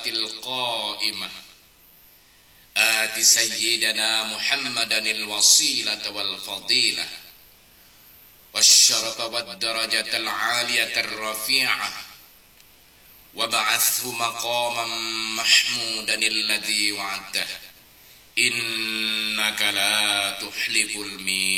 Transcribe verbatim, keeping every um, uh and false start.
الصلاة القائمة آت سيدنا محمدا الوسيلة والفضيلة والشرف والدرجة العالية الرفيعة وابعثه مقاما محمودا الذي وعدته إنك لا تخلف الميعاد.